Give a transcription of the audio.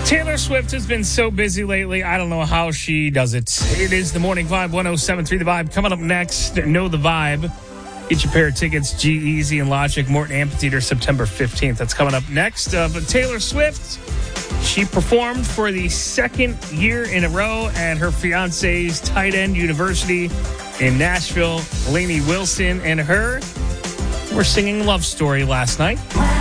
Taylor Swift has been so busy lately. I don't know how she does it. It is the Morning Vibe, 107.3 The Vibe. Coming up next, Know the Vibe. Get your pair of tickets, G-Eazy and Logic, Morton Amphitheater, September 15th. That's coming up next. But Taylor Swift, she performed for the second year in a row at her fiance's Tight End University in Nashville. Lainey Wilson and her were singing Love Story last night.